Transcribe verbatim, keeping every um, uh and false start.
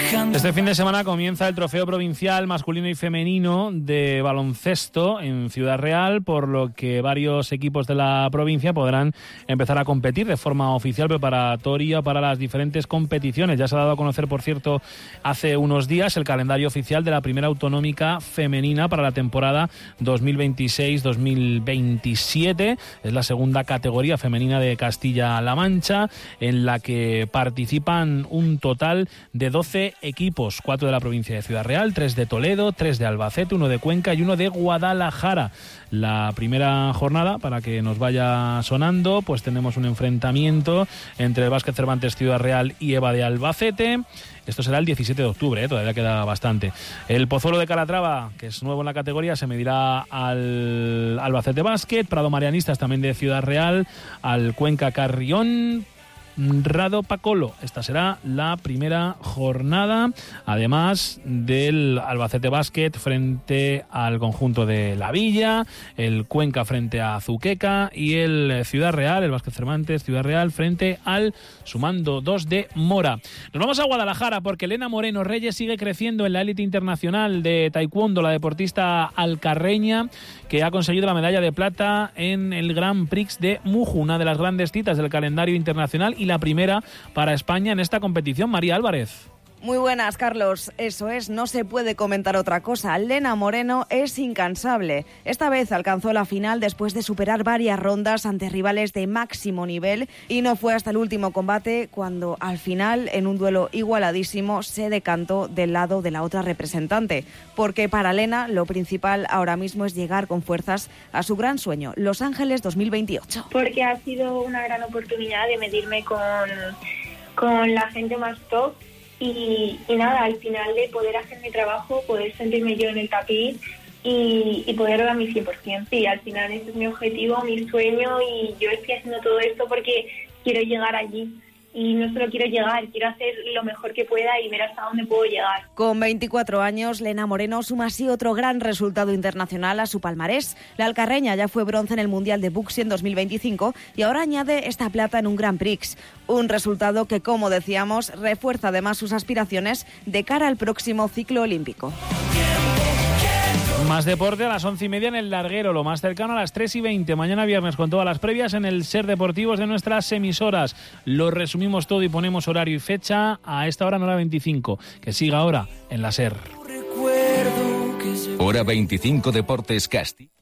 Este fin de semana comienza el trofeo provincial masculino y femenino de baloncesto en Ciudad Real, por lo que varios equipos de la provincia podrán empezar a competir de forma oficial preparatoria para las diferentes competiciones. Ya se ha dado a conocer, por cierto, hace unos días el calendario oficial de la primera autonómica femenina para la temporada dos mil veintiséis dos mil veintisiete. Es la segunda categoría femenina de Castilla-La Mancha, en la que participan un total de doce equipos, cuatro de la provincia de Ciudad Real, tres de Toledo, tres de Albacete, uno de Cuenca y uno de Guadalajara. La primera jornada, para que nos vaya sonando, pues tenemos un enfrentamiento entre el Básquet Cervantes Ciudad Real y EVA de Albacete. Esto será el diecisiete de octubre, ¿eh? Todavía queda bastante. El Pozuelo de Calatrava, que es nuevo en la categoría, se medirá al Albacete Básquet. Prado Marianistas, también de Ciudad Real, al Cuenca Carrión. Rado Pacolo. Esta será la primera jornada, además del Albacete Básquet frente al conjunto de La Villa, el Cuenca frente a Azuqueca y el Ciudad Real, el Básquet Cervantes Ciudad Real frente al Sumando dos de Mora. Nos vamos a Guadalajara porque Elena Moreno Reyes sigue creciendo en la élite internacional de taekwondo, la deportista alcarreña que ha conseguido la medalla de plata en el Grand Prix de Muju, una de las grandes citas del calendario internacional y la primera para España en esta competición. María Álvarez. Muy buenas, Carlos. Eso es, no se puede comentar otra cosa. Elena Moreno es incansable. Esta vez alcanzó la final después de superar varias rondas ante rivales de máximo nivel y no fue hasta el último combate cuando al final, en un duelo igualadísimo, se decantó del lado de la otra representante. Porque para Elena lo principal ahora mismo es llegar con fuerzas a su gran sueño, Los Ángeles dos mil veintiocho. Porque ha sido una gran oportunidad de medirme con, con la gente más top. Y, y nada, al final de poder hacer mi trabajo, poder sentirme yo en el tapiz y, y poder dar mi cien por ciento. Sí, al final ese es mi objetivo, mi sueño y yo estoy haciendo todo esto porque quiero llegar allí. Y no solo quiero llegar, quiero hacer lo mejor que pueda y ver hasta dónde puedo llegar. Con veinticuatro años, Elena Moreno suma así otro gran resultado internacional a su palmarés. La alcarreña ya fue bronce en el Mundial de Buxi en dos mil veinticinco y ahora añade esta plata en un Grand Prix. Un resultado que, como decíamos, refuerza además sus aspiraciones de cara al próximo ciclo olímpico. Más deporte a las once y media en el larguero, lo más cercano a las tres y veinte. Mañana viernes con todas las previas en el Ser Deportivos de nuestras emisoras. Lo resumimos todo y ponemos horario y fecha a esta hora, no hora veinticinco. Que siga ahora en la Ser. Hora veinticinco Deportes Casti.